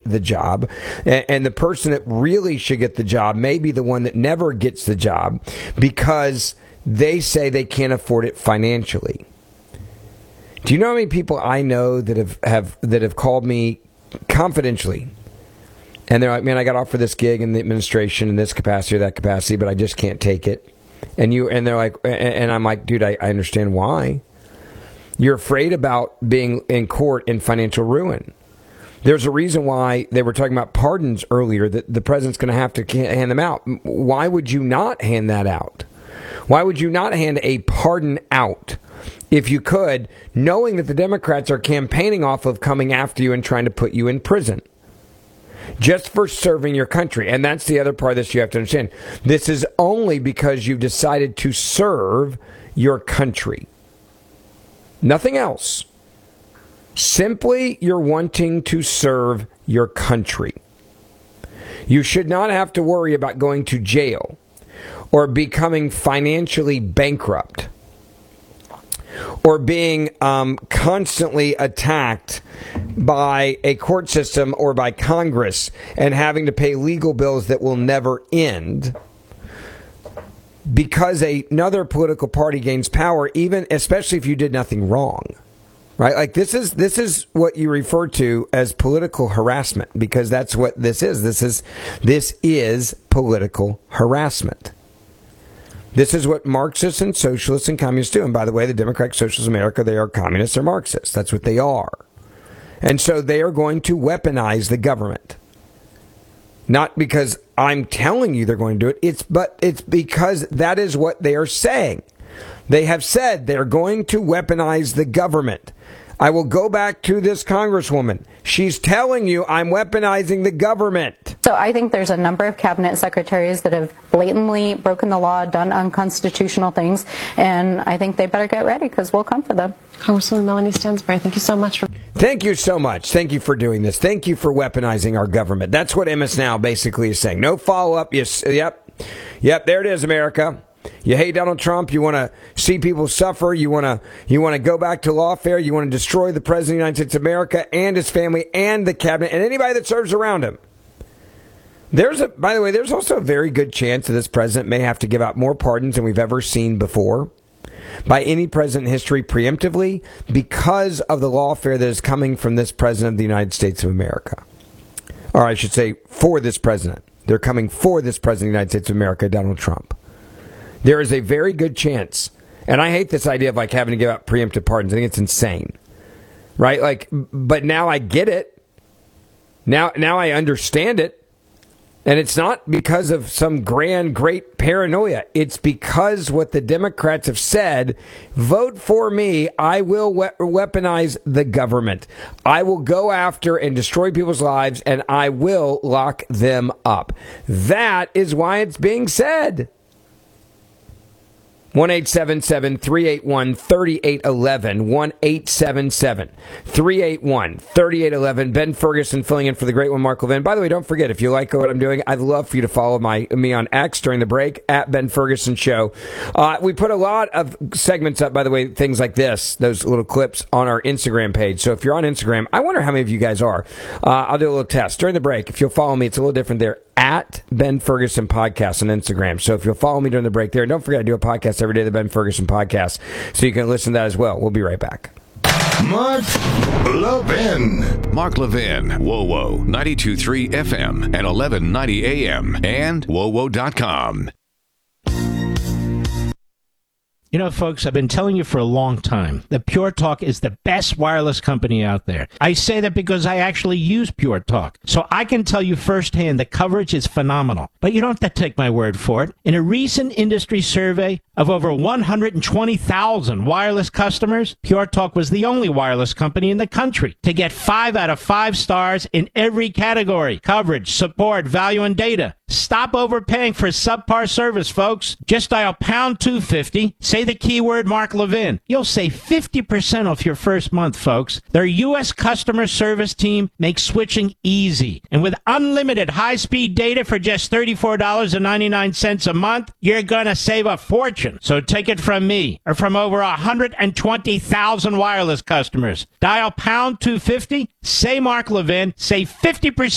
the job, and the person that really should get the job may be the one that never gets the job because they say they can't afford it financially. Do you know how many people I know that have called me confidentially, and they're like, "Man, I got offered this gig in the administration in this capacity or that capacity, but I just can't take it." And they're like, and I'm like, "Dude, I understand why. You're afraid about being in court in financial ruin. There's a reason why they were talking about pardons earlier, that the president's going to have to hand them out. Why would you not hand that out? Why would you not hand a pardon out if you could, knowing that the Democrats are campaigning off of coming after you and trying to put you in prison just for serving your country?" And that's the other part of this you have to understand. This is only because you've decided to serve your country. Nothing else. Simply, you're wanting to serve your country. You should not have to worry about going to jail or becoming financially bankrupt or being constantly attacked by a court system or by Congress and having to pay legal bills that will never end because another political party gains power, even especially if you did nothing wrong, right? Like this is what you refer to as political harassment, because that's what this is. This is political harassment. This is what Marxists and socialists and communists do. And by the way, the Democratic Socialists of America, they are communists or Marxists. That's what they are. And so they are going to weaponize the government. Not because I'm telling you they're going to do it, it's because that is what they are saying. They have said they're going to weaponize the government. I will go back to this Congresswoman. She's telling you I'm weaponizing the government. So I think there's a number of cabinet secretaries that have blatantly broken the law, done unconstitutional things, and I think they better get ready because we'll come for them. Congresswoman Melanie Stansbury, thank you so much. Thank you so much. Thank you for doing this. Thank you for weaponizing our government. That's what MS Now basically is saying. No follow-up. Yep, there it is, America. You hate Donald Trump. You want to see people suffer. You want to go back to lawfare. You want to destroy the President of the United States of America and his family and the cabinet and anybody that serves around him. By the way, there's also a very good chance that this president may have to give out more pardons than we've ever seen before by any president in history preemptively because of the lawfare that is coming from this president of the United States of America. Or I should say for this president. They're coming for this president of the United States of America, Donald Trump. There is a very good chance, and I hate this idea of like having to give out preemptive pardons. I think it's insane, right? Like, but now I get it. Now I understand it, and it's not because of some grand, great paranoia. It's because what the Democrats have said: vote for me, I will weaponize the government. I will go after and destroy people's lives, and I will lock them up. That is why it's being said. 1-877-381-3811. 1-877-381-3811. Ben Ferguson filling in for the great one, Mark Levin. By the way, don't forget, if you like what I'm doing, I'd love for you to follow me on X during the break, at Ben Ferguson Show. We put a lot of segments up, by the way, things like this, those little clips on our Instagram page. So if you're on Instagram, I wonder how many of you guys are. I'll do a little test during the break. If you'll follow me, it's a little different there. At Ben Ferguson Podcast on Instagram. So if you'll follow me during the break there, don't forget I do a podcast every day, the Ben Ferguson Podcast, so you can listen to that as well. We'll be right back. Mark Levin. Mark Levin, WoWo, 92.3 FM and 1190 AM and WoWo.com. You know, folks, I've been telling you for a long time that Pure Talk is the best wireless company out there. I say that because I actually use Pure Talk, so I can tell you firsthand the coverage is phenomenal. But you don't have to take my word for it. In a recent industry survey of over 120,000 wireless customers, Pure Talk was the only wireless company in the country to get 5 out of 5 stars in every category: coverage, support, value, and data. Stop overpaying for subpar service, folks. Just dial pound 250, say the keyword Mark Levin. You'll save 50% off your first month, folks. Their U.S. customer service team makes switching easy. And with unlimited high-speed data for just $34.99 a month, you're going to save a fortune. So take it from me, or from over 120,000 wireless customers. Dial pound 250, say Mark Levin, save 50%